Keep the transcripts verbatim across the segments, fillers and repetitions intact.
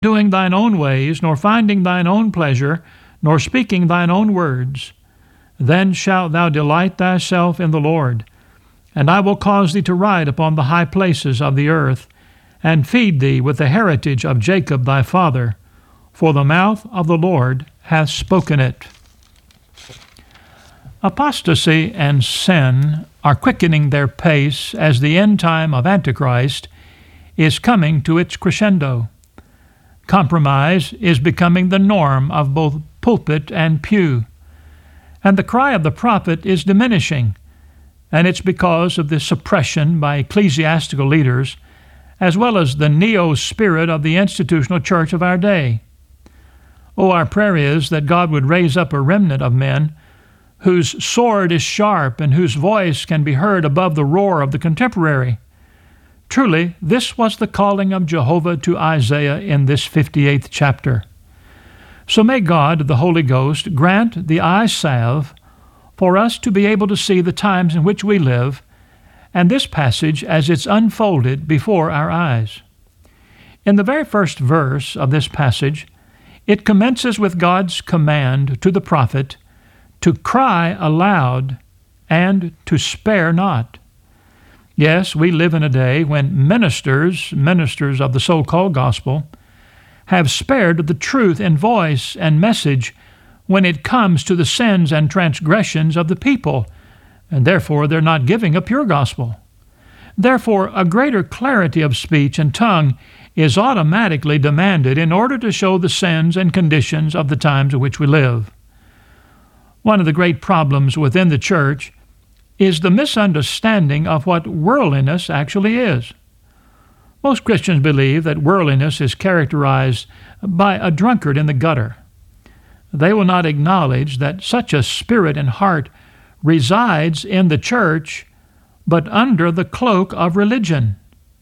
doing thine own ways, nor finding thine own pleasure, nor speaking thine own words. Then shalt thou delight thyself in the Lord, and I will cause thee to ride upon the high places of the earth, and feed thee with the heritage of Jacob thy father, for the mouth of the Lord hath spoken it. Apostasy and sin are quickening their pace as the end time of Antichrist is coming to its crescendo. Compromise is becoming the norm of both pulpit and pew, and the cry of the prophet is diminishing, and it's because of the suppression by ecclesiastical leaders as well as the neo-spirit of the institutional church of our day. Oh, our prayer is that God would raise up a remnant of men whose sword is sharp and whose voice can be heard above the roar of the contemporary. Truly, this was the calling of Jehovah to Isaiah in this fifty-eighth chapter. So may God, the Holy Ghost, grant the eye salve for us to be able to see the times in which we live, and this passage as it's unfolded before our eyes. In the very first verse of this passage, it commences with God's command to the prophet to cry aloud and to spare not. Yes, we live in a day when ministers, ministers of the so-called gospel, have spared the truth in voice and message when it comes to the sins and transgressions of the people, and therefore they're not giving a pure gospel. Therefore, a greater clarity of speech and tongue is automatically demanded in order to show the sins and conditions of the times in which we live. One of the great problems within the church is the misunderstanding of what worldliness actually is. Most Christians believe that worldliness is characterized by a drunkard in the gutter. They will not acknowledge that such a spirit and heart resides in the church, but under the cloak of religion.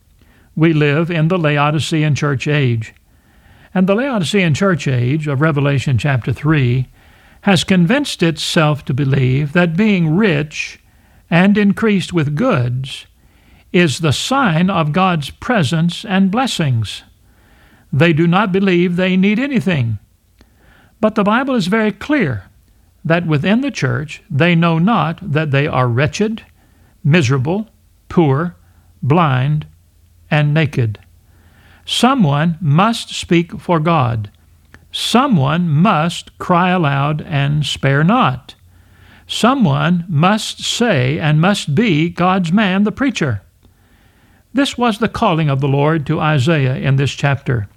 We live in the Laodicean church age, and the Laodicean church age of Revelation chapter three has convinced itself to believe that being rich and increased with goods is the sign of God's presence and blessings. They do not believe they need anything. But the Bible is very clear that within the church they know not that they are wretched, miserable, poor, blind, and naked. Someone must speak for God. Someone must cry aloud and spare not. Someone must say and must be God's man, the preacher. This was the calling of the Lord to Isaiah in this chapter.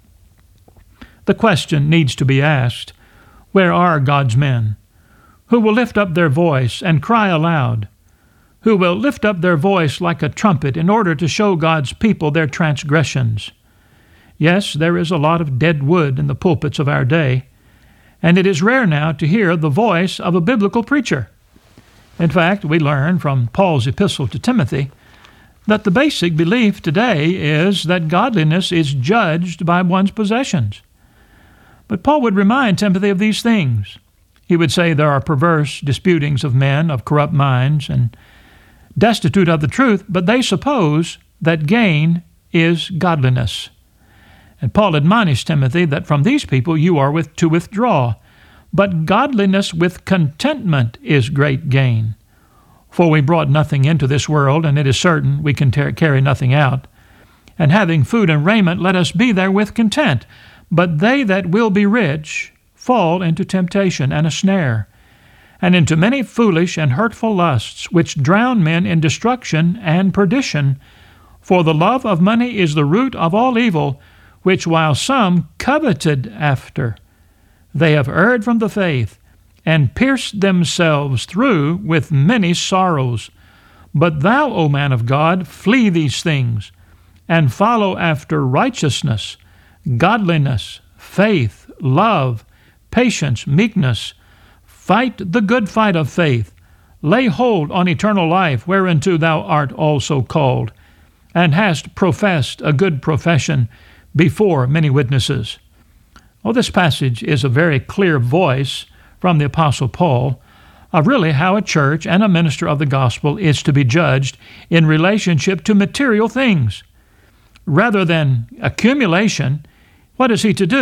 The question needs to be asked, where are God's men? Who will lift up their voice and cry aloud? Who will lift up their voice like a trumpet in order to show God's people their transgressions? Yes, there is a lot of dead wood in the pulpits of our day, and it is rare now to hear the voice of a biblical preacher. In fact, we learn from Paul's epistle to Timothy that the basic belief today is that godliness is judged by one's possessions. But Paul would remind Timothy of these things. He would say there are perverse disputings of men of corrupt minds and destitute of the truth, but they suppose that gain is godliness. And Paul admonished Timothy that from these people you are with, to withdraw, but godliness with contentment is great gain. For we brought nothing into this world, and it is certain we can ter- carry nothing out. And having food and raiment, let us be therewith content. But they that will be rich fall into temptation and a snare, and into many foolish and hurtful lusts, which drown men in destruction and perdition. For the love of money is the root of all evil, which while some coveted after, they have erred from the faith, and pierced themselves through with many sorrows. But thou, O man of God, flee these things, and follow after righteousness, godliness, faith, love, patience, meekness. Fight the good fight of faith. Lay hold on eternal life, whereunto thou art also called, and hast professed a good profession before many witnesses. Oh, this passage is a very clear voice from the Apostle Paul of really how a church and a minister of the gospel is to be judged in relationship to material things. Rather than accumulation, What is he to do?